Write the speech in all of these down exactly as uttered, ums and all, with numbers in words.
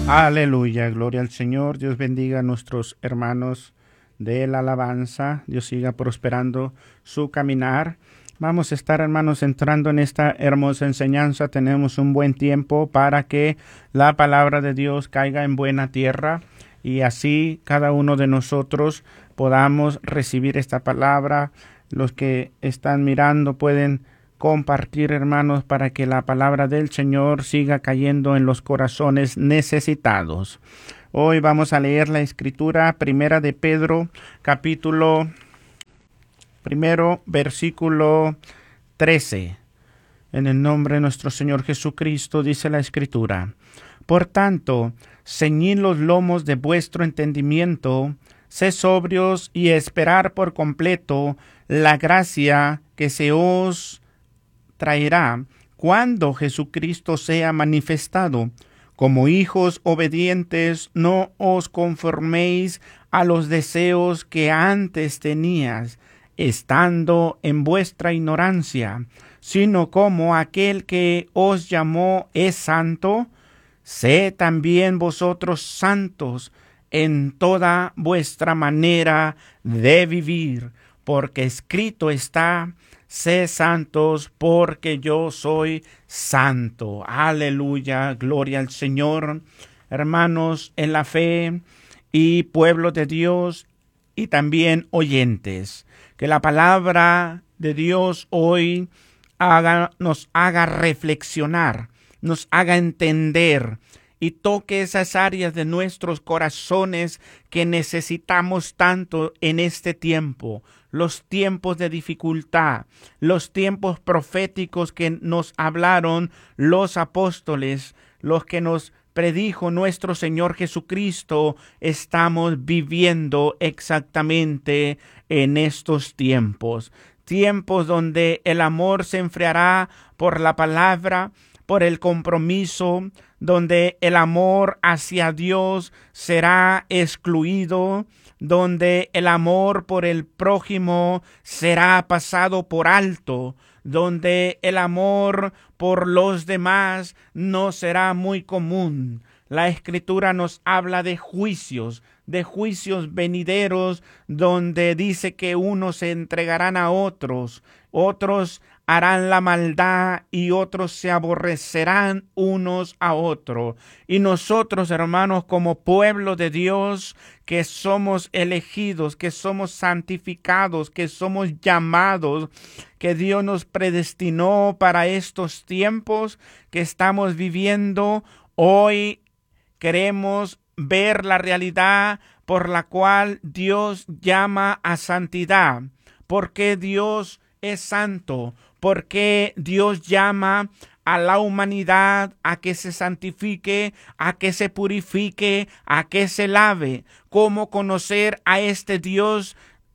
Aleluya, gloria al Señor. Dios bendiga a nuestros hermanos de la alabanza. Dios siga prosperando su caminar. Vamos a estar, hermanos, entrando en esta hermosa enseñanza. Tenemos un buen tiempo para que la palabra de Dios caiga en buena tierra y así cada uno de nosotros podamos recibir esta palabra. Los que están mirando pueden compartir, hermanos, para que la palabra del Señor siga cayendo en los corazones necesitados. Hoy vamos a leer la escritura primera de Pedro, capítulo primero, versículo trece. En el nombre de nuestro Señor Jesucristo dice la escritura: Por tanto, ceñid los lomos de vuestro entendimiento, sed sobrios y esperar por completo la gracia que se os traerá cuando Jesucristo sea manifestado. Como hijos obedientes, no os conforméis a los deseos que antes tenías, estando en vuestra ignorancia, sino como aquel que os llamó es santo, sed también vosotros santos en toda vuestra manera de vivir, porque escrito está: sed santos porque yo soy santo. Aleluya, gloria al Señor. Hermanos en la fe y pueblo de Dios y también oyentes, que la palabra de Dios hoy haga, nos haga reflexionar, nos haga entender y toque esas áreas de nuestros corazones que necesitamos tanto en este tiempo, los tiempos de dificultad, los tiempos proféticos que nos hablaron los apóstoles, los que nos predijo nuestro Señor Jesucristo. Estamos viviendo exactamente en estos tiempos, tiempos donde el amor se enfriará por la palabra, por el compromiso, donde el amor hacia Dios será excluido, donde el amor por el prójimo será pasado por alto, donde el amor por los demás no será muy común. La Escritura nos habla de juicios, de juicios venideros, donde dice que unos se entregarán a otros, otros harán la maldad y otros se aborrecerán unos a otros. Y nosotros, hermanos, como pueblo de Dios, que somos elegidos, que somos santificados, que somos llamados, que Dios nos predestinó para estos tiempos que estamos viviendo, hoy queremos ver la realidad por la cual Dios llama a santidad. ¿Por qué Dios es santo? ¿Por qué Dios llama a la humanidad a que se santifique, a que se purifique, a que se lave? ¿Cómo conocer a este Dios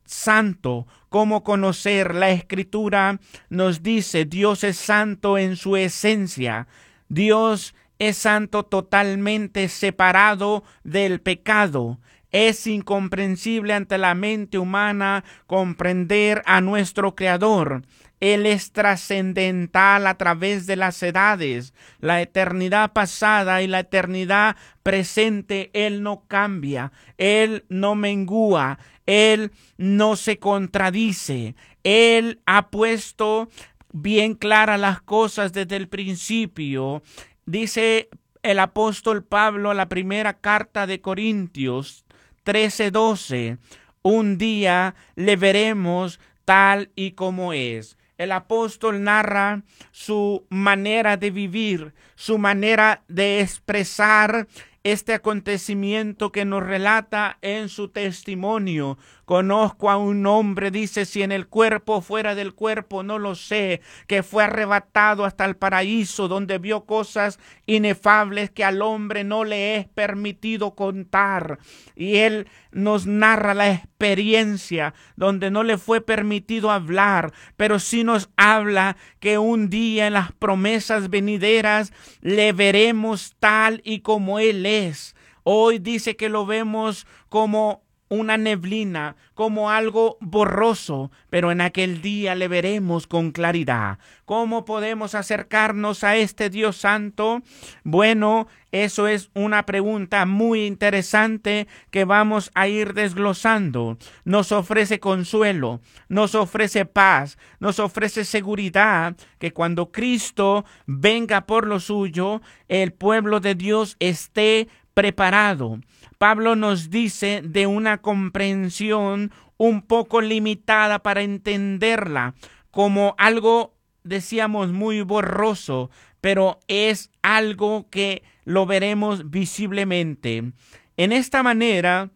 santo? ¿Cómo conocer? La Escritura nos dice: Dios es santo en su esencia. Dios es santo totalmente separado del pecado. Es incomprensible ante la mente humana comprender a nuestro Creador. Él es trascendental a través de las edades, la eternidad pasada y la eternidad presente. Él no cambia, Él no mengúa, Él no se contradice. Él ha puesto bien claras las cosas desde el principio. Dice el apóstol Pablo en la primera carta de Corintios trece doce, un día le veremos tal y como es. El apóstol narra su manera de vivir, su manera de expresar este acontecimiento que nos relata en su testimonio. Conozco a un hombre, dice, si en el cuerpo o fuera del cuerpo, no lo sé, que fue arrebatado hasta el paraíso, donde vio cosas inefables que al hombre no le es permitido contar. Y él nos narra la experiencia donde no le fue permitido hablar, pero sí nos habla que un día en las promesas venideras le veremos tal y como él es. Hoy dice que lo vemos como una neblina, como algo borroso, pero en aquel día le veremos con claridad. ¿Cómo podemos acercarnos a este Dios santo? Bueno, eso es una pregunta muy interesante que vamos a ir desglosando. Nos ofrece consuelo, nos ofrece paz, nos ofrece seguridad que cuando Cristo venga por lo suyo, el pueblo de Dios esté preparado. Pablo nos dice de una comprensión un poco limitada para entenderla, como algo, decíamos, muy borroso, pero es algo que lo veremos visiblemente. En esta manera,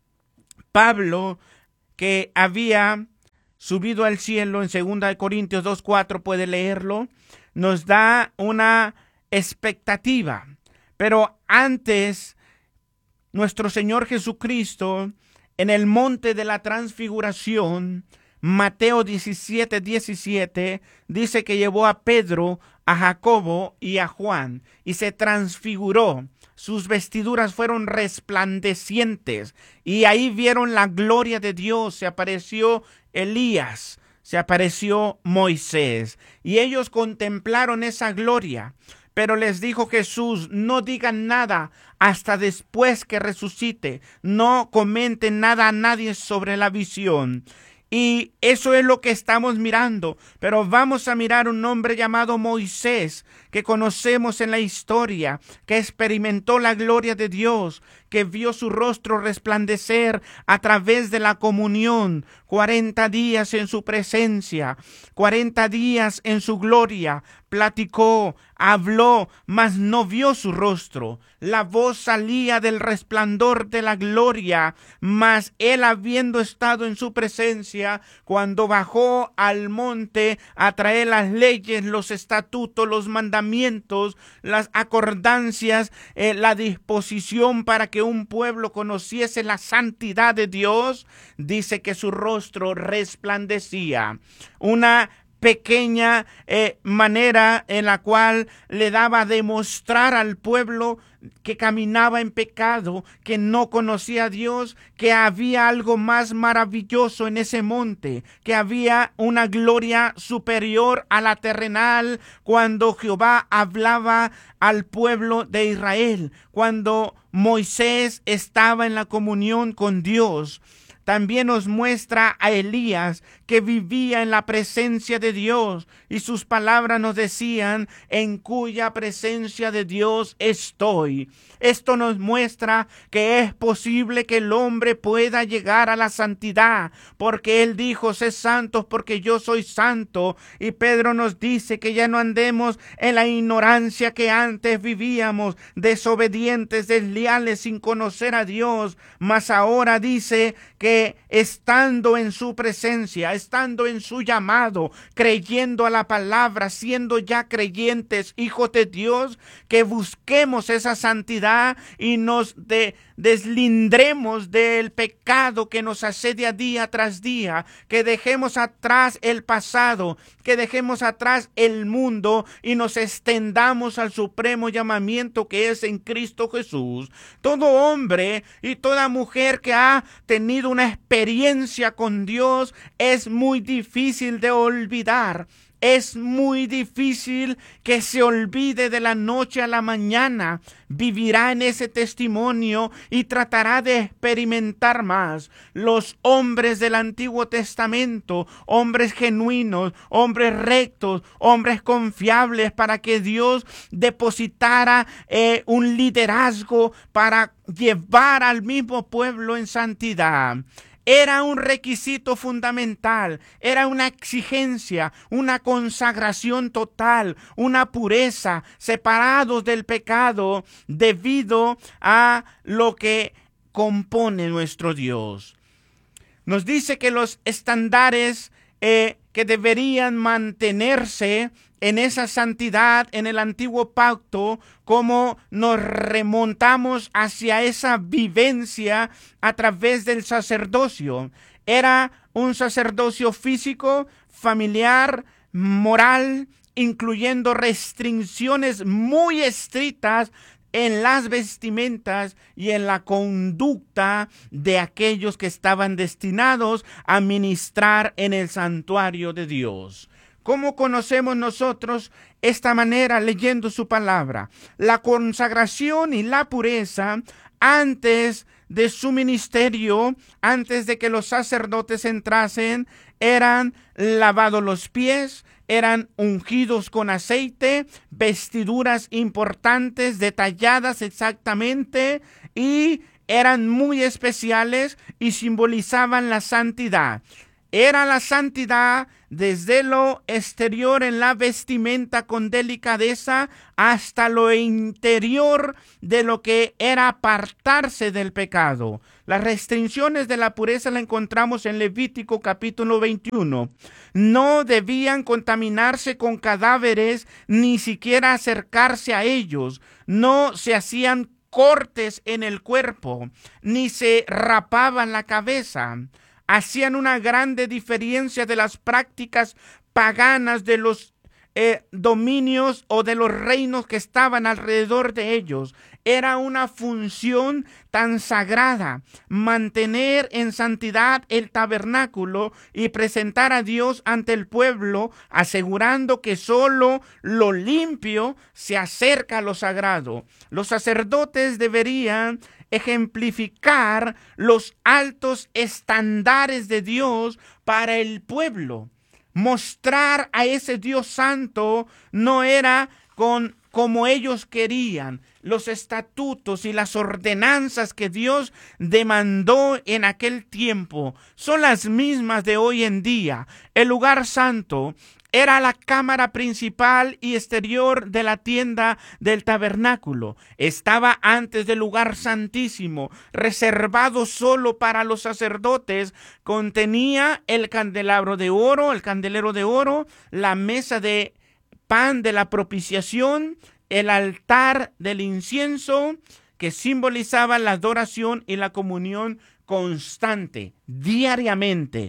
Pablo, que había subido al cielo, en segunda de Corintios dos cuatro, puede leerlo, nos da una expectativa. Pero antes, nuestro Señor Jesucristo, en el monte de la transfiguración, Mateo diecisiete diecisiete, dice que llevó a Pedro, a Jacobo y a Juan, y se transfiguró. Sus vestiduras fueron resplandecientes, y ahí vieron la gloria de Dios. Se apareció Elías, se apareció Moisés, y ellos contemplaron esa gloria. Pero les dijo Jesús, no digan nada hasta después que resucite. No comenten nada a nadie sobre la visión. Y eso es lo que estamos mirando. Pero vamos a mirar un hombre llamado Moisés, que conocemos en la historia, que experimentó la gloria de Dios, que vio su rostro resplandecer a través de la comunión, cuarenta días en su presencia, cuarenta días en su gloria, platicó, habló, mas no vio su rostro. La voz salía del resplandor de la gloria, mas él, habiendo estado en su presencia, cuando bajó al monte a traer las leyes, los estatutos, los mandamientos, las acordancias, eh, la disposición para que un pueblo conociese la santidad de Dios, dice que su rostro resplandecía. Una pequeña eh, manera en la cual le daba a demostrar al pueblo que caminaba en pecado, que no conocía a Dios, que había algo más maravilloso en ese monte, que había una gloria superior a la terrenal cuando Jehová hablaba al pueblo de Israel, cuando Moisés estaba en la comunión con Dios. También nos muestra a Elías, que vivía en la presencia de Dios, y sus palabras nos decían, en cuya presencia de Dios estoy. Esto nos muestra que es posible que el hombre pueda llegar a la santidad, porque él dijo, sé santos porque yo soy santo. Y Pedro nos dice que ya no andemos en la ignorancia que antes vivíamos, desobedientes, desleales, sin conocer a Dios, mas ahora dice que estando en su presencia, estando en su llamado, creyendo a la palabra, siendo ya creyentes, hijos de Dios, que busquemos esa santidad y nos de, deslindremos del pecado que nos asedia día tras día, que dejemos atrás el pasado, que dejemos atrás el mundo y nos extendamos al supremo llamamiento que es en Cristo Jesús. Todo hombre y toda mujer que ha tenido una experiencia con Dios es muy difícil de olvidar. Es muy difícil que se olvide de la noche a la mañana. Vivirá en ese testimonio y tratará de experimentar más. Los hombres del Antiguo Testamento, hombres genuinos, hombres rectos, hombres confiables, para que Dios depositara eh, un liderazgo para llevar al mismo pueblo en santidad. Era un requisito fundamental, era una exigencia, una consagración total, una pureza, separados del pecado debido a lo que compone nuestro Dios. Nos dice que los estándares eh, que deberían mantenerse en esa santidad en el antiguo pacto, como nos remontamos hacia esa vivencia a través del sacerdocio. Era un sacerdocio físico, familiar, moral, incluyendo restricciones muy estrictas en las vestimentas y en la conducta de aquellos que estaban destinados a ministrar en el santuario de Dios. ¿Cómo conocemos nosotros esta manera? Leyendo su palabra. La consagración y la pureza antes de su ministerio, antes de que los sacerdotes entrasen, eran lavados los pies, eran ungidos con aceite, vestiduras importantes, detalladas exactamente, y eran muy especiales y simbolizaban la santidad. Era la santidad desde lo exterior en la vestimenta con delicadeza hasta lo interior de lo que era apartarse del pecado. Las restricciones de la pureza la encontramos en Levítico capítulo veintiuno. No debían contaminarse con cadáveres, ni siquiera acercarse a ellos. No se hacían cortes en el cuerpo, ni se rapaban la cabeza. Hacían una grande diferencia de las prácticas paganas de los eh, dominios o de los reinos que estaban alrededor de ellos. Era una función tan sagrada, mantener en santidad el tabernáculo y presentar a Dios ante el pueblo, asegurando que solo lo limpio se acerca a lo sagrado. Los sacerdotes deberían ejemplificar los altos estándares de Dios para el pueblo. Mostrar a ese Dios santo no era con como ellos querían. Los estatutos y las ordenanzas que Dios demandó en aquel tiempo son las mismas de hoy en día. El lugar santo era la cámara principal y exterior de la tienda del tabernáculo. Estaba antes del lugar santísimo, reservado solo para los sacerdotes. Contenía el candelabro de oro, el candelero de oro, la mesa de pan de la propiciación, el altar del incienso, que simbolizaba la adoración y la comunión constante, diariamente.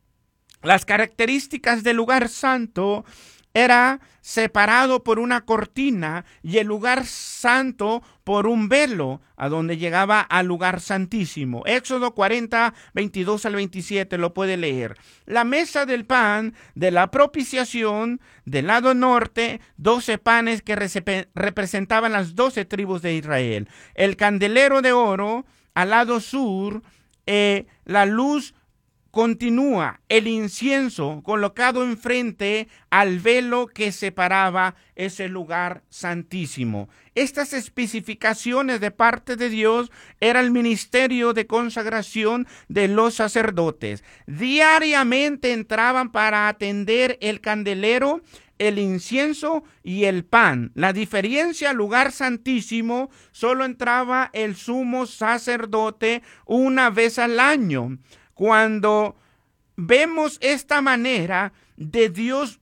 Las características del lugar santo era separado por una cortina y el lugar santo por un velo, a donde llegaba al lugar santísimo. Éxodo cuarenta, veintidós al veintisiete, lo puede leer. La mesa del pan de la propiciación, del lado norte, doce panes que rep- representaban las doce tribus de Israel. El candelero de oro, al lado sur, eh, la luz continúa, el incienso colocado enfrente al velo que separaba ese lugar santísimo. Estas especificaciones de parte de Dios era el ministerio de consagración de los sacerdotes. Diariamente entraban para atender el candelero, el incienso y el pan. La diferencia al lugar santísimo, solo entraba el sumo sacerdote una vez al año. Cuando vemos esta manera de Dios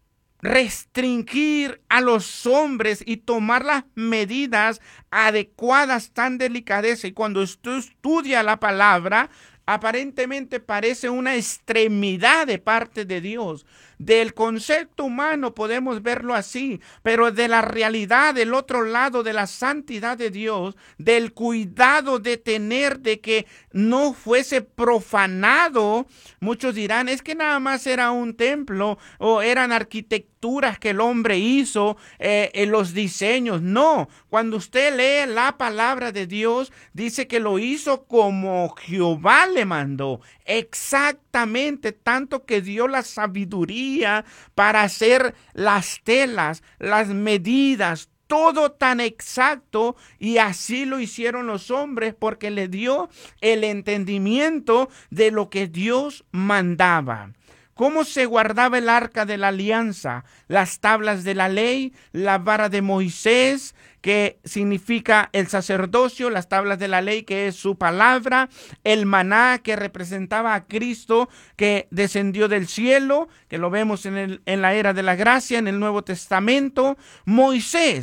restringir a los hombres y tomar las medidas adecuadas, tan delicadeza, y cuando usted estudia la palabra, aparentemente parece una extremidad de parte de Dios. Del concepto humano podemos verlo así, pero de la realidad del otro lado de la santidad de Dios, del cuidado de tener de que no fuese profanado, muchos dirán, es que nada más era un templo o eran arquitecturas que el hombre hizo, eh, en los diseños. No, cuando usted lee la palabra de Dios, dice que lo hizo como Jehová le mandó, exactamente, tanto que dio la sabiduría para hacer las telas, las medidas, todo tan exacto, y así lo hicieron los hombres porque le dio el entendimiento de lo que Dios mandaba. ¿Cómo se guardaba el arca de la alianza? Las tablas de la ley, la vara de Moisés, que significa el sacerdocio, las tablas de la ley, que es su palabra, el maná, que representaba a Cristo, que descendió del cielo, que lo vemos en, el, en la era de la gracia, en el Nuevo Testamento. Moisés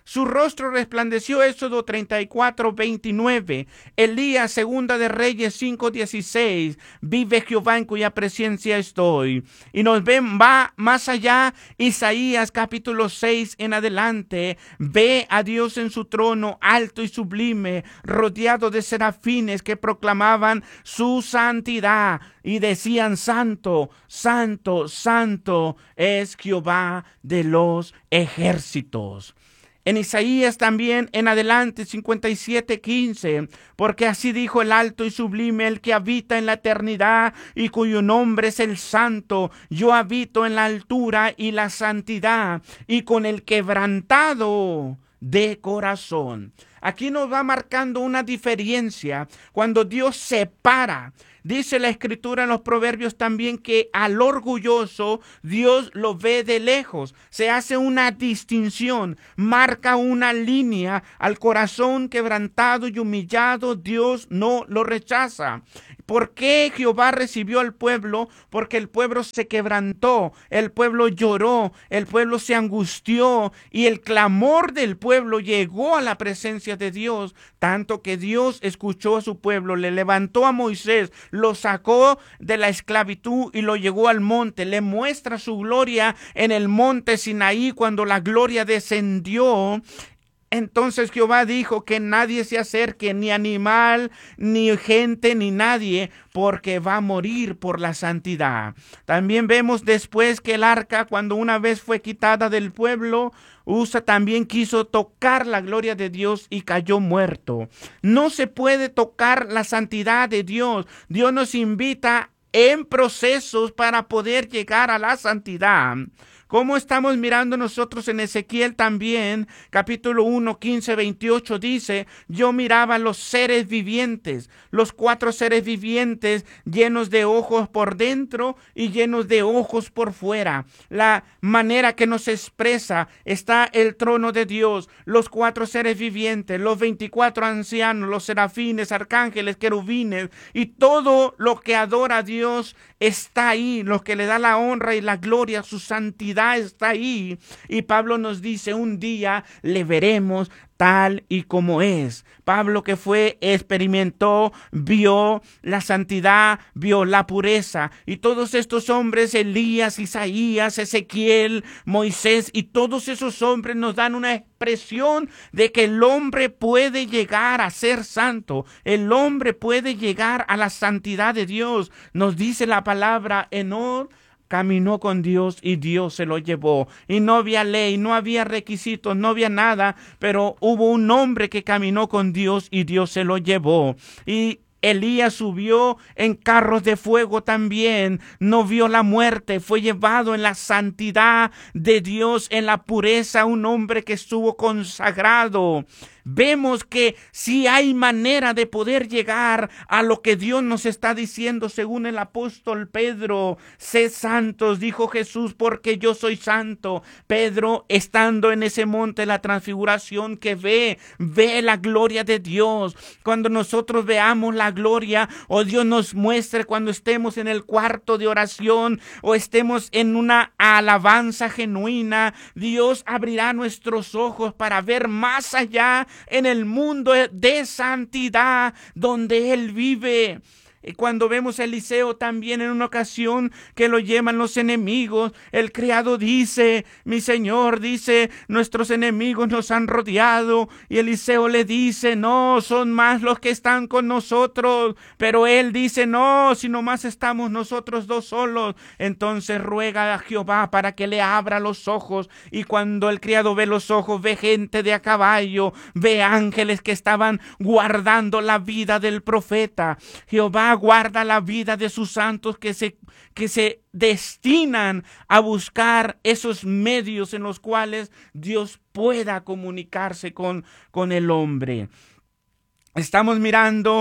su rostro resplandeció. Éxodo treinta y cuatro, veintinueve. Elías, segunda de Reyes cinco, dieciséis. Vive Jehová en cuya presencia estoy. Y nos ven, va más allá, Isaías capítulo seis en adelante. Ve a Dios en su trono, alto y sublime, rodeado de serafines que proclamaban su santidad y decían: santo, santo, santo es Jehová de los ejércitos. En Isaías también en adelante, cincuenta y siete, quince, porque así dijo el alto y sublime, el que habita en la eternidad y cuyo nombre es el Santo. Yo habito en la altura y la santidad, y con el quebrantado de corazón. Aquí nos va marcando una diferencia cuando Dios separa. Dice la Escritura en los Proverbios también que al orgulloso Dios lo ve de lejos. Se hace una distinción, marca una línea. Al corazón quebrantado y humillado Dios no lo rechaza. ¿Por qué Jehová recibió al pueblo? Porque el pueblo se quebrantó, el pueblo lloró, el pueblo se angustió y el clamor del pueblo llegó a la presencia de Dios, tanto que Dios escuchó a su pueblo, le levantó a Moisés, lo sacó de la esclavitud y lo llevó al monte, le muestra su gloria en el monte Sinaí cuando la gloria descendió. Entonces Jehová dijo que nadie se acerque, ni animal, ni gente, ni nadie, porque va a morir por la santidad. También vemos después que el arca, cuando una vez fue quitada del pueblo, Usa también quiso tocar la gloria de Dios y cayó muerto. No se puede tocar la santidad de Dios. Dios nos invita en procesos para poder llegar a la santidad. Como estamos mirando nosotros en Ezequiel también, capítulo uno, quince, veintiocho, dice: yo miraba los seres vivientes, los cuatro seres vivientes llenos de ojos por dentro y llenos de ojos por fuera. La manera que nos expresa: está el trono de Dios, los cuatro seres vivientes, los veinticuatro ancianos, los serafines, arcángeles, querubines y todo lo que adora a Dios está ahí, lo que le da la honra y la gloria, su santidad está ahí. Y Pablo nos dice: un día le veremos tal y como es. Pablo, que fue, experimentó, vio la santidad, vio la pureza. Y todos estos hombres, Elías, Isaías, Ezequiel, Moisés, y todos esos hombres nos dan una expresión de que el hombre puede llegar a ser santo. El hombre puede llegar a la santidad de Dios. Nos dice la palabra: Enoc caminó con Dios y Dios se lo llevó. Y no había ley, no había requisitos, no había nada, pero hubo un hombre que caminó con Dios y Dios se lo llevó. Y Elías subió en carros de fuego también, no vio la muerte, fue llevado en la santidad de Dios, en la pureza, un hombre que estuvo consagrado. Vemos que sí hay manera de poder llegar a lo que Dios nos está diciendo según el apóstol Pedro. Sed santos, dijo Jesús, porque yo soy santo. Pedro, estando en ese monte de la transfiguración, que ve, ve la gloria de Dios. Cuando nosotros veamos la gloria, o Dios nos muestre cuando estemos en el cuarto de oración o estemos en una alabanza genuina, Dios abrirá nuestros ojos para ver más allá en el mundo de santidad donde Él vive. Cuando vemos a Eliseo también en una ocasión que lo llevan los enemigos, el criado dice: mi señor, dice, nuestros enemigos nos han rodeado. Y Eliseo le dice: no, son más los que están con nosotros. Pero él dice: no, si nomás estamos nosotros dos solos. Entonces ruega a Jehová para que le abra los ojos. Y cuando el criado ve los ojos, ve gente de a caballo, ve ángeles que estaban guardando la vida del profeta. Jehová guarda la vida de sus santos que se, que se destinan a buscar esos medios en los cuales Dios pueda comunicarse con, con el hombre. Estamos mirando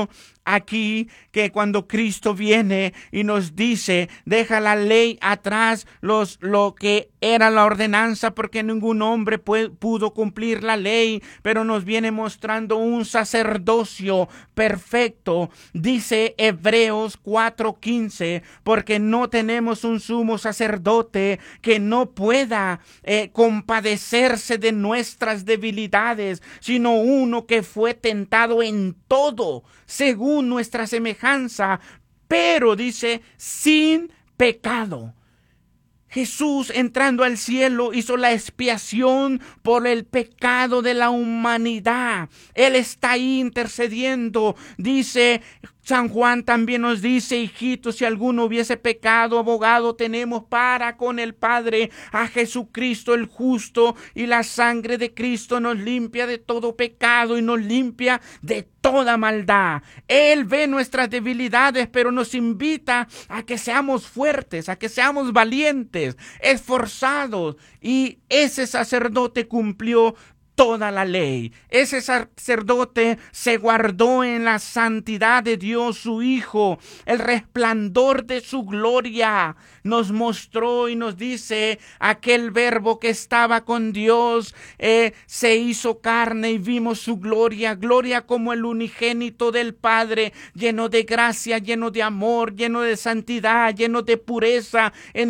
aquí que cuando Cristo viene y nos dice, deja la ley atrás, los, lo que era la ordenanza, porque ningún hombre pudo cumplir la ley, pero nos viene mostrando un sacerdocio perfecto. Dice Hebreos cuatro quince, porque no tenemos un sumo sacerdote que no pueda eh, compadecerse de nuestras debilidades, sino uno que fue tentado en todo, según nuestra semejanza, pero dice, sin pecado. Jesús, entrando al cielo, hizo la expiación por el pecado de la humanidad. Él está ahí intercediendo. Dice San Juan, también nos dice, hijitos, si alguno hubiese pecado, abogado tenemos para con el Padre, a Jesucristo el justo, y la sangre de Cristo nos limpia de todo pecado y nos limpia de toda maldad. Él ve nuestras debilidades, pero nos invita a que seamos fuertes, a que seamos valientes, esforzados, y ese sacerdote cumplió toda la ley. Ese sacerdote se guardó en la santidad de Dios, su Hijo. El resplandor de su gloria nos mostró y nos dice, aquel verbo que estaba con Dios eh, se hizo carne y vimos su gloria, gloria como el unigénito del Padre, lleno de gracia, lleno de amor, lleno de santidad, lleno de pureza, en